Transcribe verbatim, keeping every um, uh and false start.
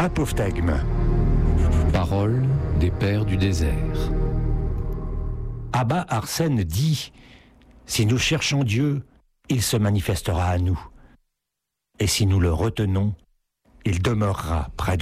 Apophthegme. Parole des pères du désert. Abba Arsène dit « Si nous cherchons Dieu, il se manifestera à nous. Et si nous le retenons, il demeurera près de nous. »